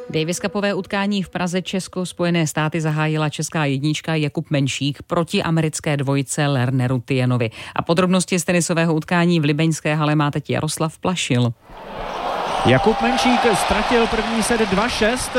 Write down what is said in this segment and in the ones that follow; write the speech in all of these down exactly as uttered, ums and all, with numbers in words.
Davis Cupové utkání v Praze Česko-Spojené státy zahájila česká jednička Jakub Menšík proti americké dvojice Lerneru Tienovi. A podrobnosti z tenisového utkání v libeňské hale má teď Jaroslav Plašil. Jakub Menšík ztratil první set dva šest.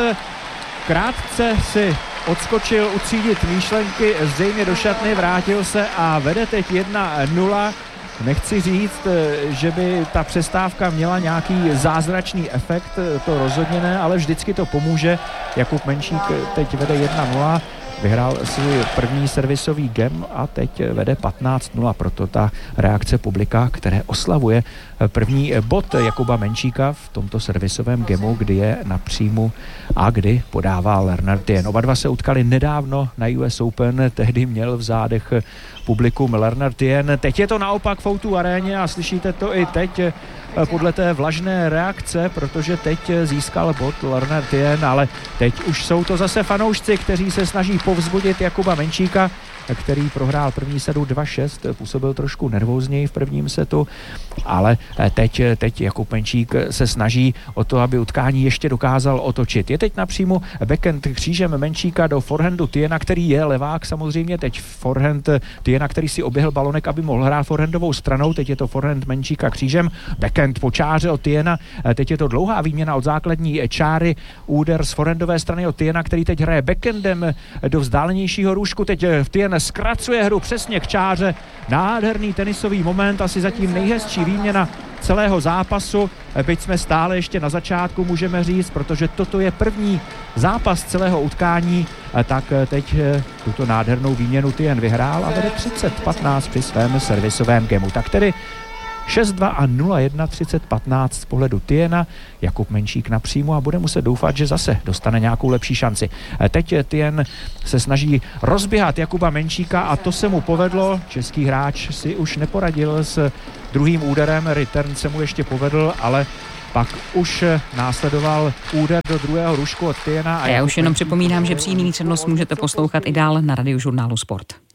Krátce si odskočil utřídit myšlenky, zřejmě do šatny, vrátil se a vede teď jedna nula. Nechci říct, že by ta přestávka měla nějaký zázračný efekt, to rozhodně ne, ale vždycky to pomůže. Jakub Menšík teď vede jedna nula, vyhrál svůj první servisový gem a teď vede patnáct nula, proto ta reakce publika, které oslavuje první bod Jakuba Menšíka v tomto servisovém gemu, kdy je na příjmu a kdy podává Lerner Tien. Oba dva se utkali nedávno na U S Open, tehdy měl v zádech publikum Lerner Tien. Teď je to naopak v ó dva aréně a slyšíte to i teď podle té vlažné reakce, protože teď získal bod Lerner Tien, ale teď už jsou to zase fanoušci, kteří se snaží povzbudit Jakuba Menšíka, který prohrál první setu dva šest, působil trošku nervózněji v prvním setu, ale teď, teď Jakub Menšík se snaží o to, aby utkání ještě dokázal otočit. Je teď na příjmu backhand křížem Menšíka do forehandu Tiena, který je levák samozřejmě, teď forehand Tiena, který si oběhl balonek, aby mohl hrát forehandovou stranou, teď je to forehand Menšíka křížem, backhand po čáře od Tiena, teď je to dlouhá výměna od základní čáry, úder z forehandové strany od Tiena, který teď hraje backhandem do vzdálenějšího růžku, teď v Tien zkracuje hru přesně k čáře. Nádherný tenisový moment, asi zatím nejhezčí výměna celého zápasu. Byť jsme stále ještě na začátku, můžeme říct, protože toto je první zápas celého utkání, tak teď tuto nádhernou výměnu Tien vyhrál a vede třicet patnáct při svém servisovém gemu. Tak tedy šest dva a nula jedna třicet patnáct z pohledu Tiena, Jakub Menšík na příjmu a bude muset doufat, že zase dostane nějakou lepší šanci. Teď Tien se snaží rozběhat Jakuba Menšíka a to se mu povedlo. Český hráč si už neporadil s druhým úderem, return se mu ještě povedl, ale pak už následoval úder do druhého rušku od Tiena. A já už jenom připomínám, že přímý přenos můžete poslouchat i dál na Radiožurnálu Sport.